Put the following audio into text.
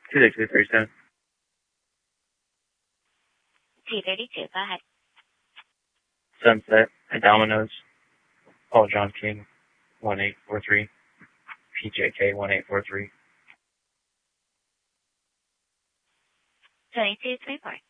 26237. T32, go ahead. Sunset at Domino's. Paul John King, 1843. PJK 1843. 2234.